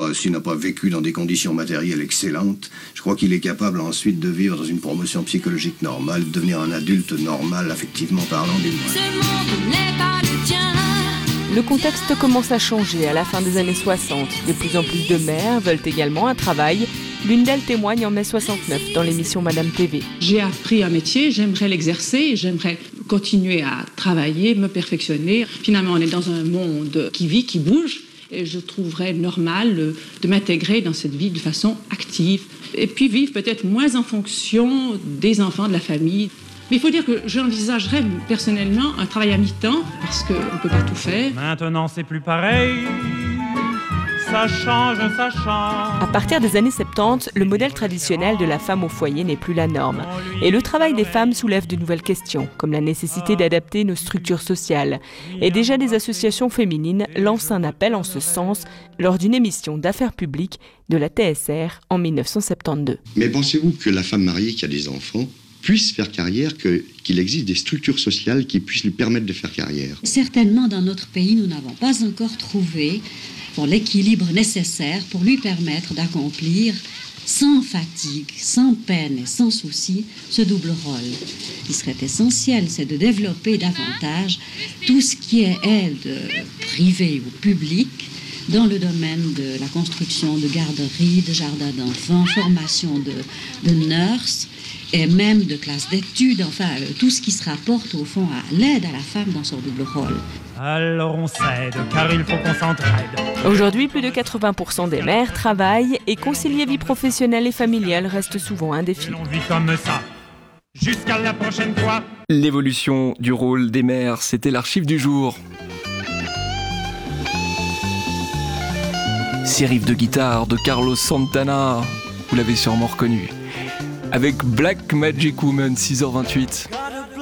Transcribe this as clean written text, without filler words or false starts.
s'il n'a pas vécu dans des conditions matérielles excellentes, je crois qu'il est capable ensuite de vivre dans une promotion psychologique normale, de devenir un adulte normal, affectivement parlant, des moins. Ce monde n'est pas le tien. Le contexte commence à changer à la fin des années 60. De plus en plus de mères veulent également un travail. L'une d'elles témoigne en mai 69 dans l'émission Madame TV. J'ai appris un métier, j'aimerais l'exercer, j'aimerais continuer à travailler, me perfectionner. Finalement, on est dans un monde qui vit, qui bouge, et je trouverais normal de m'intégrer dans cette vie de façon active. Et puis vivre peut-être moins en fonction des enfants, de la famille. Mais il faut dire que j'envisagerais personnellement un travail à mi-temps, parce qu'on ne peut pas tout faire. Maintenant, c'est plus pareil. Ça change, ça change. À partir des années 70, le modèle traditionnel de la femme au foyer n'est plus la norme. Et le travail des femmes soulève de nouvelles questions, comme la nécessité d'adapter nos structures sociales. Et déjà, des associations féminines lancent un appel en ce sens lors d'une émission d'affaires publiques de la TSR en 1972. Mais pensez-vous que la femme mariée qui a des enfants puisse faire carrière, qu'il existe des structures sociales qui puissent lui permettre de faire carrière? Certainement, dans notre pays, nous n'avons pas encore trouvé l'équilibre nécessaire pour lui permettre d'accomplir sans fatigue, sans peine et sans souci ce double rôle. Ce qui serait essentiel, c'est de développer davantage tout ce qui est aide privée ou publique dans le domaine de la construction de garderies, de jardins d'enfants, formation de nurses, et même de classes d'études, enfin tout ce qui se rapporte au fond à l'aide à la femme dans son double rôle. Alors on cède, car il faut qu'on s'entraide. Aujourd'hui, plus de 80% des mères travaillent et concilier vie professionnelle et familiale reste souvent un défi. On vit comme ça, jusqu'à la prochaine fois. L'évolution du rôle des mères, c'était l'archive du jour. Ces riffs de guitare de Carlos Santana, vous l'avez sûrement reconnu. Avec Black Magic Woman, 6h28.